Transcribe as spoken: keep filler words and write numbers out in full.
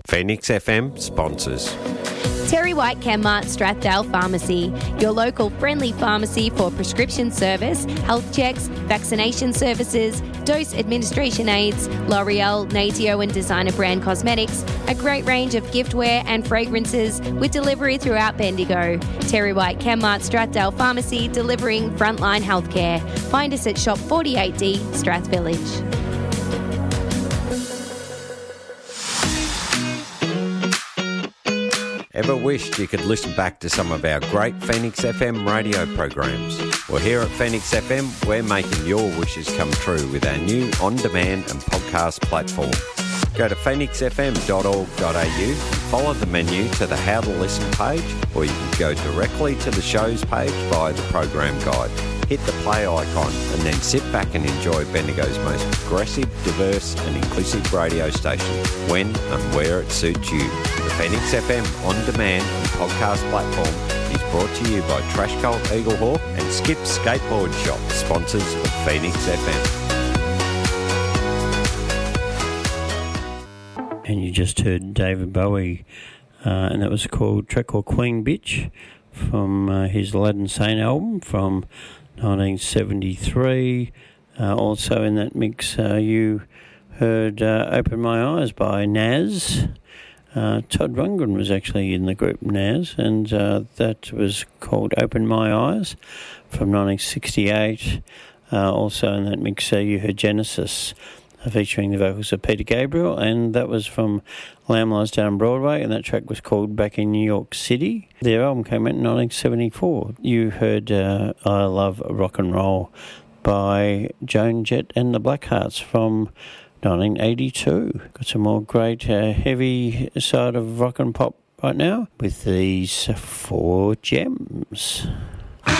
Phoenix F M sponsors. Terry White Chemmart Strathdale Pharmacy, your local friendly pharmacy for prescription service, health checks, vaccination services, dose administration aids, L'Oreal, Natio and designer brand cosmetics, a great range of giftware and fragrances with delivery throughout Bendigo. Terry White Chemmart Strathdale Pharmacy, delivering frontline healthcare. Find us at Shop forty-eight D, Strath Village. Ever wished you could listen back to some of our great Phoenix F M radio programs? Well, here at Phoenix F M, we're making your wishes come true with our new on-demand and podcast platform. Go to phoenix f m dot org dot a u and follow the menu to the How to Listen page, or you can go directly to the shows page via the program guide. Hit the play icon and then sit back and enjoy Bendigo's most progressive, diverse and inclusive radio station when and where it suits you. The Phoenix F M on-demand and podcast platform is brought to you by Trash Cult Eaglehawk and Skip Skateboard Shop, sponsors of Phoenix F M. And you just heard David Bowie, uh, and that was called a track called Queen Bitch from uh, his Aladdin Sane album from nineteen seventy-three. Uh, also in that mix, uh, you heard uh, Open My Eyes by Nas. Uh, Todd Rundgren was actually in the group Nas, and uh, that was called Open My Eyes from nineteen sixty-eight. Uh, also in that mix, uh, you heard Genesis, featuring the vocals of Peter Gabriel, and that was from Lamb Lies Down Broadway, and that track was called Back in New York City. Their album came out in nineteen seventy-four. You heard uh, I Love Rock and Roll by Joan Jett and the Blackhearts from nineteen eighty-two. Got some more great uh, heavy side of rock and pop right now with these four gems.